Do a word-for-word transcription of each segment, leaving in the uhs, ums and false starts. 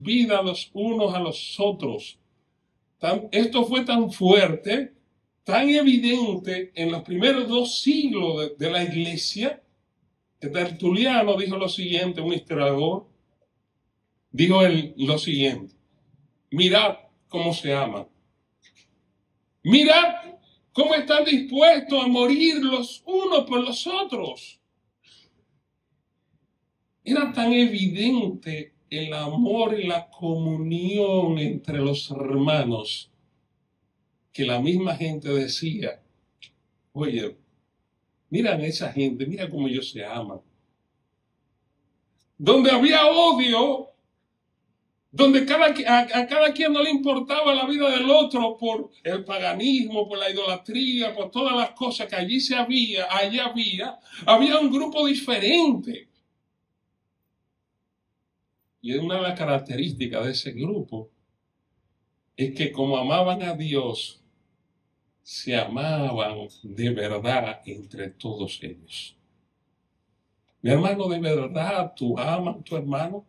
vida los unos a los otros. Tan, esto fue tan fuerte, tan evidente en los primeros dos siglos de, de la iglesia, que Tertuliano dijo lo siguiente, un historiador, dijo él lo siguiente: mirad cómo se aman. Mirad cómo están dispuestos a morir los unos por los otros. Era tan evidente el amor y la comunión entre los hermanos que la misma gente decía: oye, mira a esa gente, mira cómo ellos se aman. Donde había odio, donde cada, a, a cada quien no le importaba la vida del otro por el paganismo, por la idolatría, por todas las cosas que allí se había, allá había, había un grupo diferente. Y una de las características de ese grupo es que como amaban a Dios, se amaban de verdad entre todos ellos. Mi hermano, ¿de verdad tú amas a tu hermano?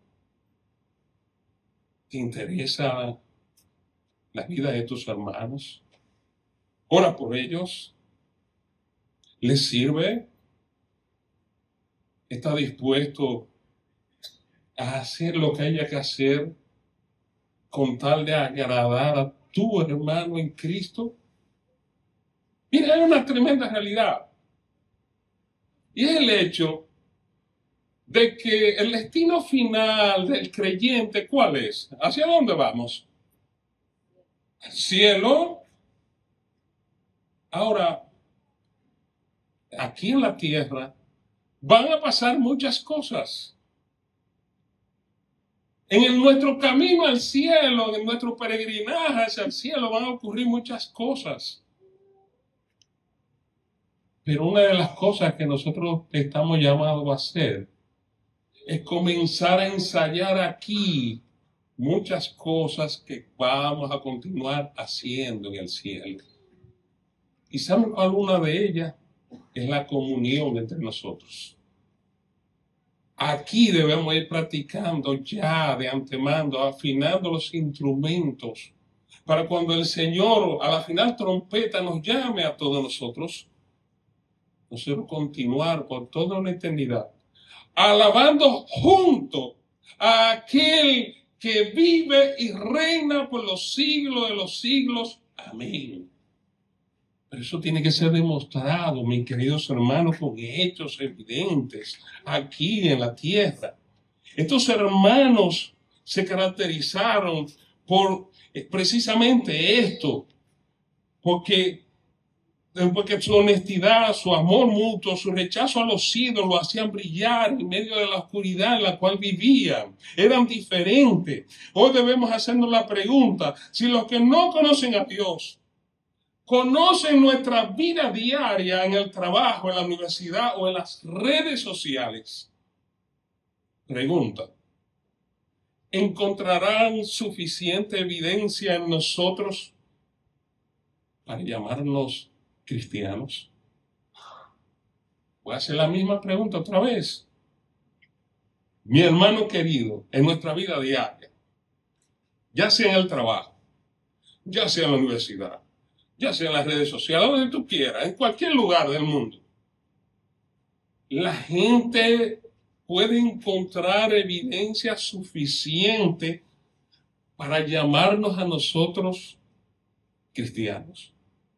¿Te interesa la vida de tus hermanos? ¿Ora por ellos? ¿Les sirve? ¿Está dispuesto a hacer lo que haya que hacer con tal de agradar a tu hermano en Cristo? Mira, hay una tremenda realidad. Y es el hecho de que el destino final del creyente, ¿cuál es? ¿Hacia dónde vamos? ¿Al cielo? Ahora, aquí en la tierra van a pasar muchas cosas. En el, nuestro camino al cielo, en nuestro peregrinaje hacia el cielo, van a ocurrir muchas cosas. Pero una de las cosas que nosotros estamos llamados a hacer es comenzar a ensayar aquí muchas cosas que vamos a continuar haciendo en el cielo. ¿Y saben cuál una de ellas? Es la comunión entre nosotros. Aquí debemos ir practicando ya de antemano, afinando los instrumentos, para cuando el Señor a la final trompeta nos llame a todos nosotros, nosotros continuar por toda una eternidad, alabando junto a aquel que vive y reina por los siglos de los siglos. Amén. Pero eso tiene que ser demostrado, mis queridos hermanos, con hechos evidentes aquí en la tierra. Estos hermanos se caracterizaron por precisamente esto, porque, porque su honestidad, su amor mutuo, su rechazo a los ídolos lo hacían brillar en medio de la oscuridad en la cual vivían. Eran diferentes. Hoy debemos hacernos la pregunta: si los que no conocen a Dios conocen nuestra vida diaria en el trabajo, en la universidad o en las redes sociales, pregunta, ¿encontrarán suficiente evidencia en nosotros para llamarnos cristianos? Voy a hacer la misma pregunta otra vez. Mi hermano querido, en nuestra vida diaria, ya sea en el trabajo, ya sea en la universidad, ya sea en las redes sociales, donde tú quieras, en cualquier lugar del mundo, la gente puede encontrar evidencia suficiente para llamarnos a nosotros cristianos.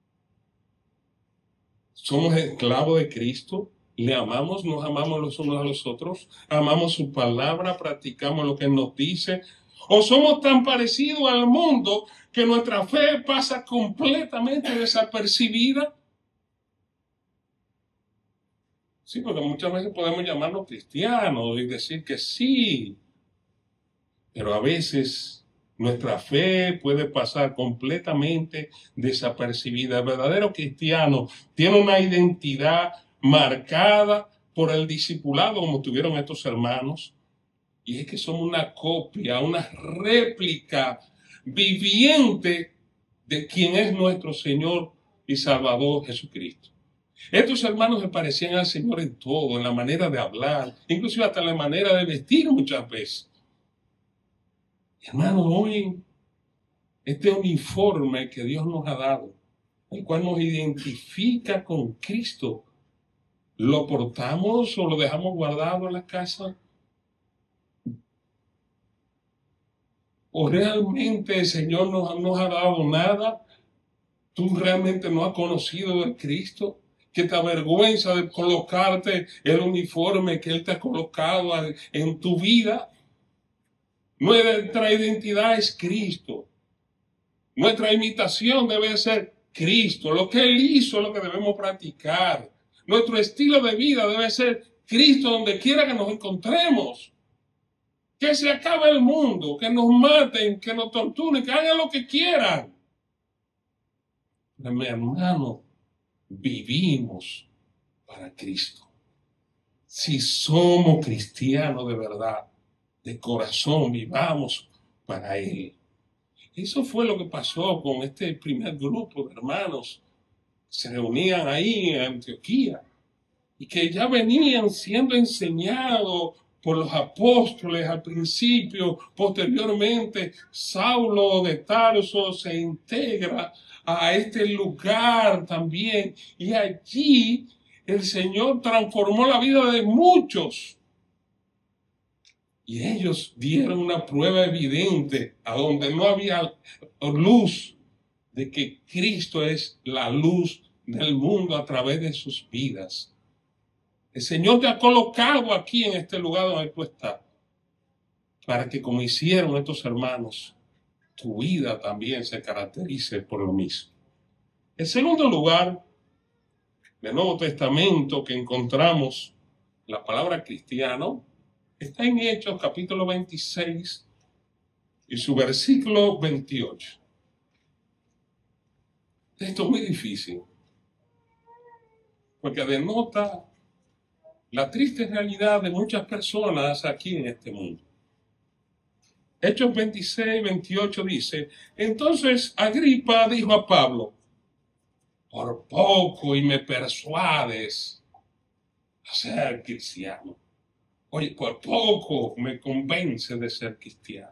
Somos esclavos de Cristo, le amamos, nos amamos los unos a los otros, amamos su palabra, practicamos lo que nos dice, o somos tan parecidos al mundo que nuestra fe pasa completamente desapercibida. Sí, porque muchas veces podemos llamarnos cristianos y decir que sí, pero a veces nuestra fe puede pasar completamente desapercibida. El verdadero cristiano tiene una identidad marcada por el discipulado, como tuvieron estos hermanos, y es que somos una copia, una réplica viviente de quien es nuestro Señor y Salvador Jesucristo. Estos hermanos se parecían al Señor en todo, en la manera de hablar, inclusive hasta en la manera de vestir muchas veces. Hermano, hoy este uniforme que Dios nos ha dado, el cual nos identifica con Cristo, ¿lo portamos o lo dejamos guardado en la casa? ¿O realmente el Señor nos, nos ha dado nada? ¿Tú realmente no has conocido de Cristo? ¿Que te avergüenza de colocarte el uniforme que Él te ha colocado en tu vida? Nuestra identidad es Cristo. Nuestra imitación debe ser Cristo. Lo que Él hizo es lo que debemos practicar. Nuestro estilo de vida debe ser Cristo donde quiera que nos encontremos. Que se acabe el mundo, que nos maten, que nos torturen, que hagan lo que quieran. Pero, mi hermano, vivimos para Cristo. Si somos cristianos de verdad, de corazón, vivamos para Él. Eso fue lo que pasó con este primer grupo de hermanos que se reunían ahí en Antioquía y que ya venían siendo enseñados por los apóstoles al principio. Posteriormente, Saulo de Tarso se integra a este lugar también y allí el Señor transformó la vida de muchos. Y ellos dieron una prueba evidente a donde no había luz de que Cristo es la luz del mundo a través de sus vidas. El Señor te ha colocado aquí en este lugar donde tú estás para que, como hicieron estos hermanos, tu vida también se caracterice por lo mismo. En segundo lugar, del Nuevo Testamento que encontramos la palabra cristiano está en Hechos capítulo veintiséis y su versículo veintiocho. Esto es muy difícil porque denota la triste realidad de muchas personas aquí en este mundo. Hechos veintiséis, veintiocho dice: entonces Agripa dijo a Pablo: por poco y me persuades a ser cristiano. Oye, por poco me convence de ser cristiano.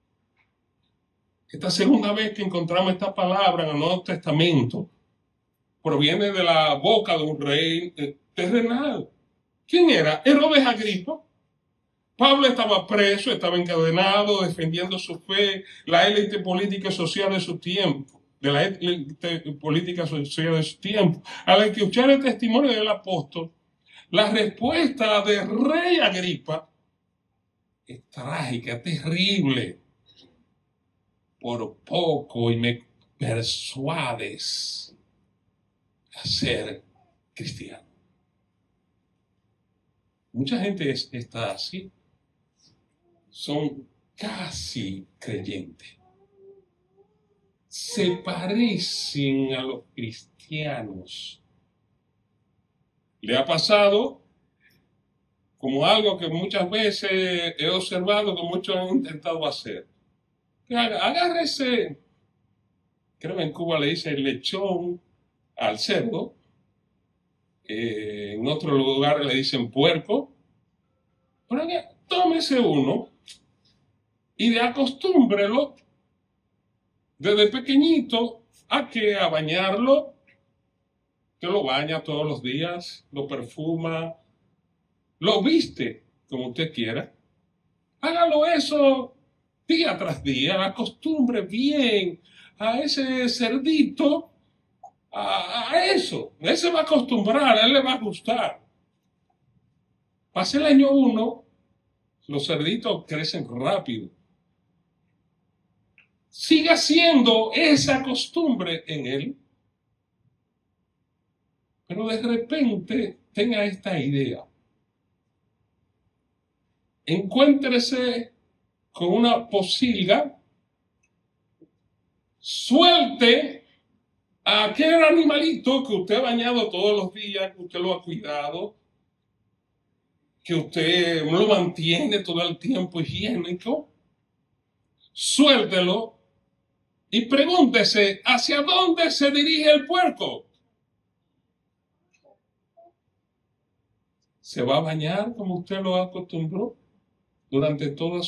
Esta segunda vez que encontramos esta palabra en el Nuevo Testamento proviene de la boca de un rey terrenal. ¿Quién era? Herodes Agripa. Pablo estaba preso, estaba encadenado, defendiendo su fe, la élite política y social de su tiempo, de la élite política y social de su tiempo. Al escuchar el testimonio del apóstol, la respuesta del rey Agripa es trágica, terrible. Por poco y me persuades a ser cristiano. Mucha gente es, está así. Son casi creyentes. Se parecen a los cristianos. ¿Le ha pasado? Como algo que muchas veces he observado que muchos han intentado hacer. Agárrese, creo que en Cuba le dice el lechón al cerdo, eh, en otro lugar le dicen puerco, pero que tómese uno y de acostúmbrelo desde pequeñito a que a bañarlo, que lo baña todos los días, lo perfuma, lo viste como usted quiera. Hágalo eso día tras día, acostumbre bien a ese cerdito, a, a eso. Él se va a acostumbrar, a él le va a gustar. Pasa el año uno, los cerditos crecen rápido. Siga siendo esa costumbre en él, pero de repente tenga esta idea. Encuéntrese con una pocilga, suelte a aquel animalito que usted ha bañado todos los días, que usted lo ha cuidado, que usted lo mantiene todo el tiempo higiénico. Suéltelo y pregúntese hacia dónde se dirige el puerco. ¿Se va a bañar como usted lo acostumbró durante toda su